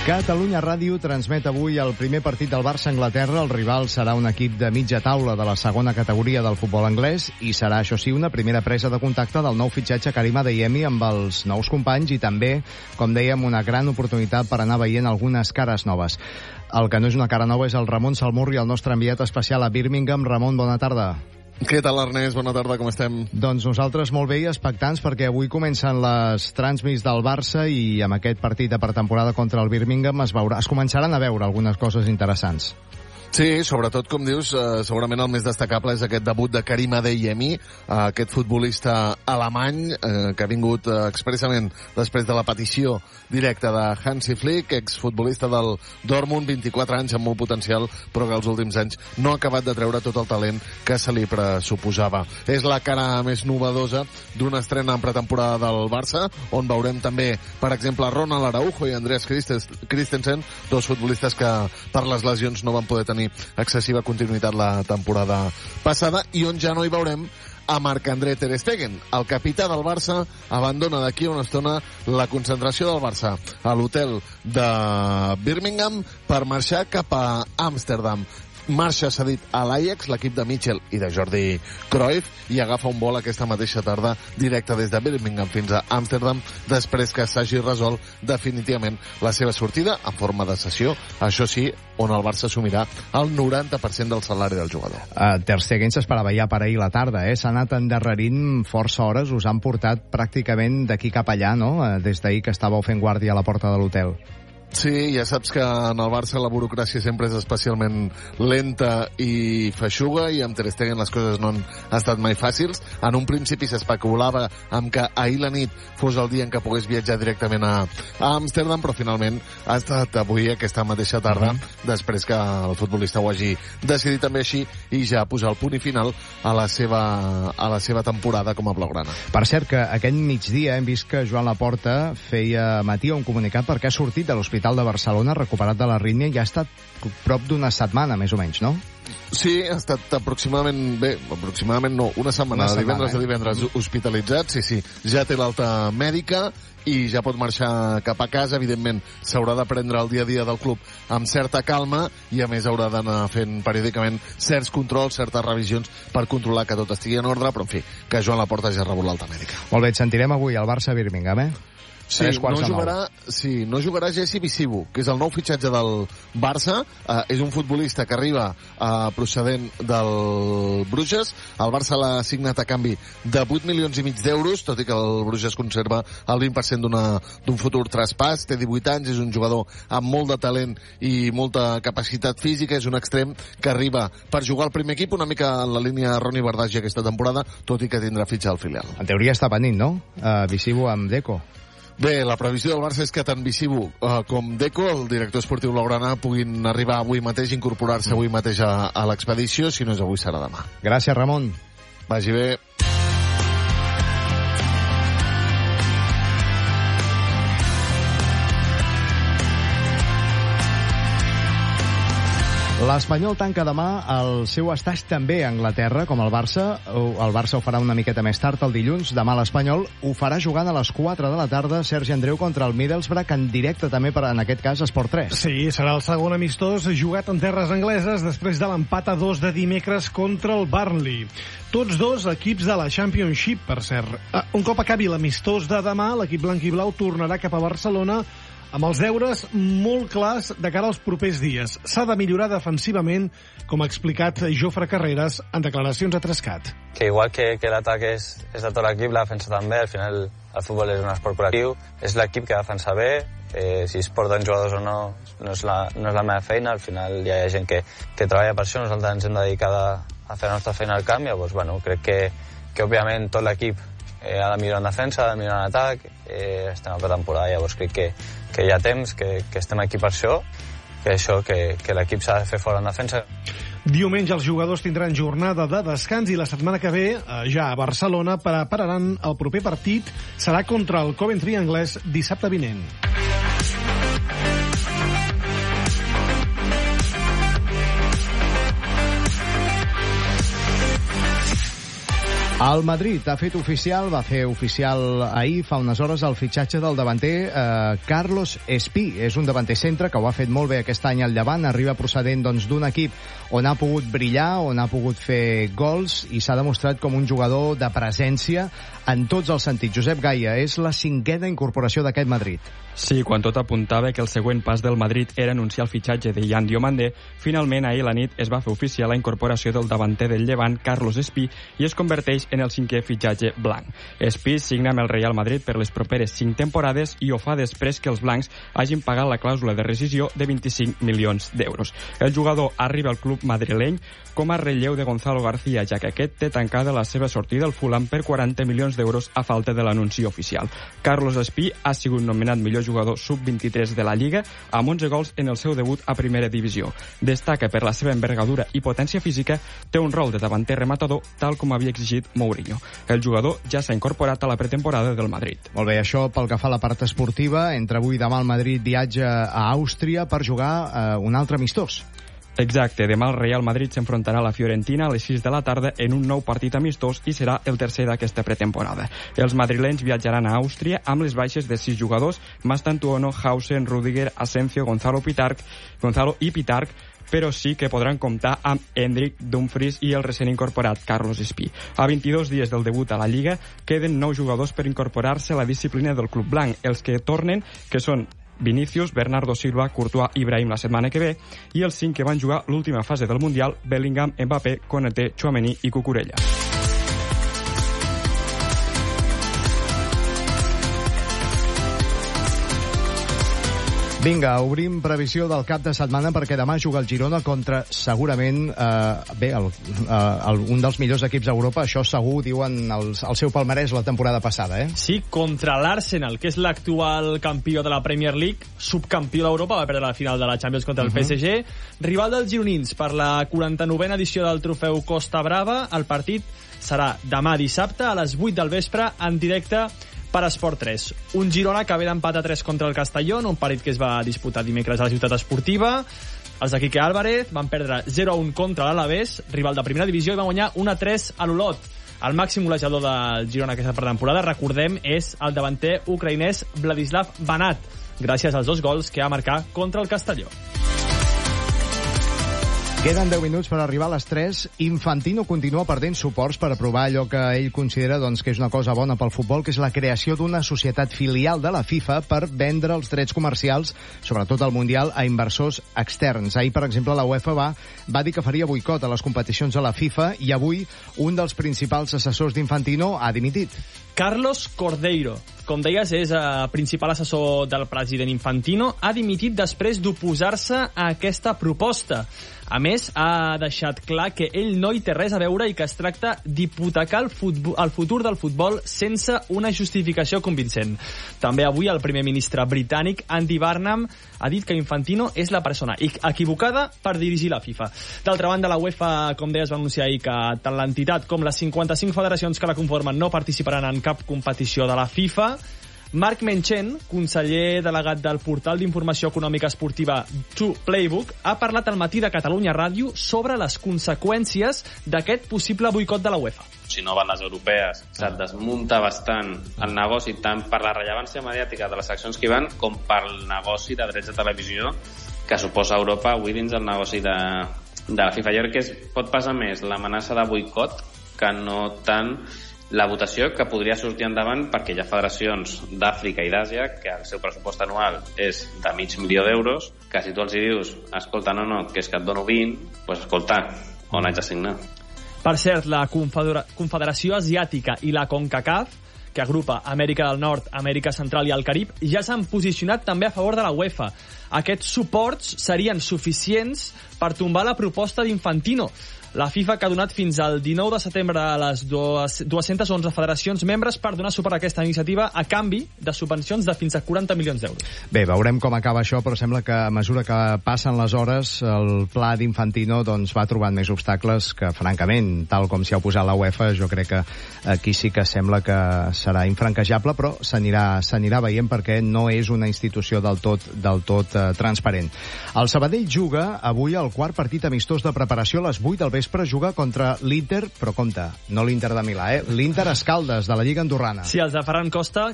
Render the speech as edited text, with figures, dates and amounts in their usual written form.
Catalunya Ràdio transmet avui el primer partit del Barça a Anglaterra. El rival serà un equip de mitja taula de la segona categoria del futbol anglès i serà, això sí, una primera presa de contacte del nou fitxatge Karim Adeyemi amb els nous companys i també, com dèiem, una gran oportunitat per anar veient algunes cares noves. El que no és una cara nova és el Ramon Salmurri, el nostre enviat especial a Birmingham. Ramon, bona tarda. Què tal, Ernest? Bona tarda, com estem? Doncs nosaltres molt bé i expectants perquè avui comencen les transmissions del Barça i amb aquest partit de pretemporada contra el Birmingham es començaran a veure algunes coses interessants. Sí, sobretot, com dius, segurament el més destacable és aquest debut de Karim Adeyemi, aquest futbolista alemany que ha vingut expressament després de la petició directa de Hansi Flick, exfutbolista del Dortmund, 24 anys, amb molt potencial, però que els últims anys no ha acabat de treure tot el talent que se li pressuposava. És la cara més novedosa d'una estrena en pretemporada del Barça, on veurem també, per exemple, Ronald Araujo i Andreas Christensen, dos futbolistes que per les lesions no van poder tenir excessiva continuïtat la temporada passada, i on ja no hi veurem a Marc-André ter Stegen. El capità del Barça abandona d'aquí a una estona la concentració del Barça a l'hotel de Birmingham per marxar cap a Amsterdam. Marxa cedit a l'Ajax, l'equip de Michel i de Jordi Cruyff, i agafa un vol aquesta mateixa tarda directe des de Birmingham fins a Amsterdam, després que s'hagi resolt definitivament la seva sortida en forma de cessió, això sí, on el Barça assumirà el 90% del salari del jugador. Ter Stegen s'esperava ja per ahir la tarda, s'ha anat endarrerint força hores, us han portat pràcticament d'aquí cap allà, no?, des d'ahir que estàveu fent guàrdia a la porta de l'hotel. Sí, ja saps que en el Barça la burocràcia sempre és especialment lenta i feixuga, i amb Ter Stegen les coses no han estat mai fàcils. En un principi s'especulava amb que ahir la nit fos el dia en què pogués viatjar directament a Amsterdam, però finalment ha estat avui, aquesta mateixa tarda, després que el futbolista ho hagi decidit també així, i ja posar el punt i final a la seva temporada com a blaugrana. Per cert, que aquest migdia hem vist que Joan Laporta feia matí un comunicat perquè ha sortit de l'Hospital de Barcelona, recuperat de l'arrítmia, i ha estat prop d'una setmana, més o menys, no? Sí, ha estat aproximadament no, una setmana, de divendres a divendres hospitalitzat, sí, ja té l'alta mèdica i ja pot marxar cap a casa. Evidentment s'haurà de prendre el dia a dia del club amb certa calma, i a més haurà d'anar fent periòdicament certs controls, certes revisions per controlar que tot estigui en ordre, però en fi, que Joan Laporta ja ha rebut l'alta mèdica. Molt bé, et sentirem avui al Barça Birmingham, Sí, no jugarà Jesse Visibu, que és el nou fitxatge del Barça. És un futbolista que arriba procedent del Bruges. El Barça l'ha assignat a canvi de 8 milions i mig d'euros, tot i que el Bruges conserva el 20% d'un futur traspàs. Té 18 anys, és un jugador amb molt de talent i molta capacitat física. És un extrem que arriba per jugar al primer equip, una mica en la línia Ronny Bardghji aquesta temporada, tot i que tindrà fitxa al filial. En teoria està venint, no?, Visibu amb Deco. Bé, la previsió del Barça és que tant Visibu com Deco, el director esportiu blaugrana, puguin arribar avui mateix, incorporar-se avui mateix a l'expedició. Si no és avui, serà demà. Gràcies, Ramon. Vagi bé. L'Espanyol tanca demà el seu estatge també a Anglaterra, com el Barça. El Barça ho farà una miqueta més tard, el dilluns. Demà l'Espanyol ho farà jugant a les 4 de la tarda, Sergi Andreu, contra el Middlesbrough, en directe també, per, en aquest cas, Esport 3. Sí, serà el segon amistós jugat en terres angleses després de l'empat a 2 de dimecres contra el Burnley. Tots dos equips de la Championship, per cert. Un cop acabi l'amistós de demà, l'equip blanc i blau tornarà cap a Barcelona amb els deures molt clars de cara als propers dies. S'ha de millorar defensivament, com ha explicat Jofre Carreras en declaracions a Trescat. Que igual que l'atac és de tot l'equip, la defensa també. Al final el futbol és un esport col·lectiu, és l'equip que defensa bé. Si es porten jugadors o no és la meva feina. Al final hi ha gent que treballa per això. Nosaltres ens hem de dedicar a fer la nostra feina al camp. Llavors, crec que òbviament tot l'equip ha de millorar en defensa, ha de millorar en atac. Estem a pretemporada, llavors crec que hi ha temps, que estem aquí per això, que l'equip s'ha de fer fora en defensa. Diumenge els jugadors tindran jornada de descans i la setmana que ve, ja a Barcelona, prepararan el proper partit. Serà contra el Coventry anglès dissabte vinent. El Madrid ha fet oficial, va fer oficial ahir, fa unes hores, el fitxatge del davanter Carlos Espí. És un davanter centre que ho ha fet molt bé aquest any al Llevant, arriba procedent d'un equip on ha pogut brillar, on ha pogut fer gols i s'ha demostrat com un jugador de presència en tots els sentits. Josep Gaia, és la 5a incorporació d'aquest Madrid. Sí, quan tot apuntava que el següent pas del Madrid era anunciar el fitxatge de Yan Diomandé, finalment ahir la nit es va fer oficial la incorporació del davanter del Llevant, Carlos Espí, i es converteix en el 5è fitxatge blanc. Espí signa amb el Real Madrid per les properes 5 temporades i ho fa després que els blancs hagin pagat la clàusula de rescisió de 25 milions d'euros. El jugador arriba al club madrileny com a relleu de Gonzalo García, ja que aquest té tancada la seva sortida al Fulham per 40 milions d'euros a falta de l'anunci oficial. Carlos Espí ha sigut nomenat millor jugador sub-23 de la Lliga amb 11 gols en el seu debut a primera divisió. Destaca per la seva envergadura i potència física, té un rol de davanter rematador tal com havia exigit Mourinho. El jugador ja s'ha incorporat a la pretemporada del Madrid. Molt bé, això pel que fa a la part esportiva. Entre avui i demà el Madrid viatja a Àustria per jugar un altre amistós. Exacte, demà el Real Madrid s'enfrontarà a la Fiorentina a les 6 de la tarda en un nou partit amistós i serà el tercer d'aquesta pretemporada. Els madrilenys viatjaran a Àustria amb les baixes de 6 jugadors, Mastantuono, Hausen, Rüdiger, Asensio, Gonzalo i Pitarch, però sí que podran comptar amb Endrick, Dumfries i el recent incorporat Carlos Espí. A 22 dies del debut a la Lliga queden 9 jugadors per incorporar-se a la disciplina del club blanc. Els que tornen, que són Vinícius, Bernardo Silva, Courtois i Brahim la setmana que ve, i els 5 que van jugar l'última fase del Mundial, Bellingham, Mbappé, Konaté, Tchouaméni i Cucurella. Vinga, obrim previsió del cap de setmana perquè demà juga el Girona contra, segurament, un dels millors equips d'Europa. Això segur, diuen el seu palmarès la temporada passada, eh? Sí, contra l'Arsenal, que és l'actual campió de la Premier League, subcampió d'Europa, va perdre la final de la Champions contra el PSG. Rival dels gironins per la 49a edició del trofeu Costa Brava. El partit serà demà dissabte a les 8 del vespre en directe per Esport 3. Un Girona que ve d'empat a 3 contra el Castellón, un partit que es va disputar dimecres a la Ciutat Esportiva. Els de Quique Álvarez van perdre 0-1 contra l'Alavés, rival de primera divisió, i van guanyar 1-3 a l'Olot. El màxim golejador del Girona aquesta pretemporada, recordem, és el davanter ucraïnès Vladislav Banat, gràcies als 2 gols que va marcar contra el Castelló. Queden 10 minuts per arribar a les 3. Infantino continua perdent suports per aprovar allò que ell considera que és una cosa bona pel futbol, que és la creació d'una societat filial de la FIFA per vendre els drets comercials, sobretot al Mundial, a inversors externs. Ahir, per exemple, la UEFA va dir que faria boicot a les competicions de la FIFA i avui un dels principals assessors d'Infantino ha dimitit. Carlos Cordeiro, com deies, és principal assessor del president Infantino, ha dimitit després d'oposar-se a aquesta proposta. A més, ha deixat clar que ell no hi té res a veure i que es tracta d'hipotecar el futur del futbol sense una justificació convincent. També avui el primer ministre britànic, Andy Burnham, ha dit que Infantino és la persona equivocada per dirigir la FIFA. D'altra banda, la UEFA, com deies, va anunciar ahir que tant l'entitat com les 55 federacions que la conformen no participaran en cap competició de la FIFA. Marc Menchen, conseller delegat del portal d'informació econòmica esportiva 2Playbook, ha parlat al matí de Catalunya Ràdio sobre les conseqüències d'aquest possible boicot de la UEFA. Si no van les europees, se't desmunta bastant el negoci, tant per la rellevància mediàtica de les accions que hi van com pel negoci de drets de televisió que suposa Europa avui dins del negoci de la FIFA. Jo crec que pot passar més l'amenaça de boicot que no tant la votació que podria sortir endavant, perquè hi ha federacions d'Àfrica i d'Àsia que el seu pressupost anual és de $500.000, que si tu els hi dius, escolta, no, que és que et dono 20, doncs escolta, on haig de signar? Per cert, la Confederació Asiàtica i la CONCACAF, que agrupa Amèrica del Nord, Amèrica Central i el Carib, ja s'han posicionat també a favor de la UEFA. Aquests suports serien suficients per tombar la proposta d'Infantino. La FIFA, que ha donat fins al 19 de setembre a les 211 federacions membres per donar suport a aquesta iniciativa a canvi de subvencions de fins a 40 milions d'euros. Bé, veurem com acaba això, però sembla que a mesura que passen les hores el pla d'Infantino va trobant més obstacles que, francament, tal com s'hi ha oposat la UEFA, jo crec que aquí sí que sembla que serà infranquejable, però s'anirà veient perquè no és una institució del tot transparent. El Sabadell juga avui el quart partit amistós de preparació a les 8 del vespre juga contra l'Inter, però compte, no l'Inter de Milà, l'Inter Escaldes, de la Lliga Andorrana. Sí, els de Ferran Costa,